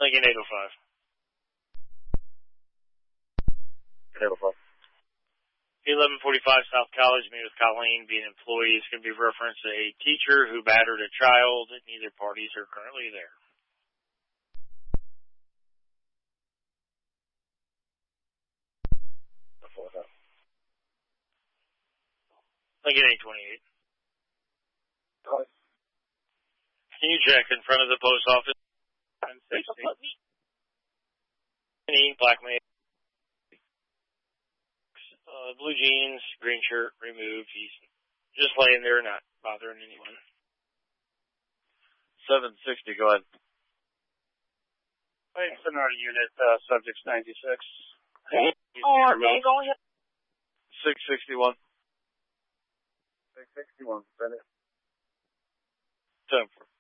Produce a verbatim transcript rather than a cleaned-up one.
Lincoln eight oh five. eight oh five. eleven forty-five South College, meet with Colleen, being an employee. It's going to be reference to a teacher who battered a child. Neither parties are currently there. Lincoln eight twenty-eight. Hi. Can you check in front of the post office? ten sixty. Black man. Uh, blue jeans, green shirt, removed. He's just laying there, not bothering anyone. seven sixty, go ahead. Hey, Sonata Unit, uh, subjects ninety-six. Oh, okay, go ahead. six sixty-one. six sixty-one, finish. ten four.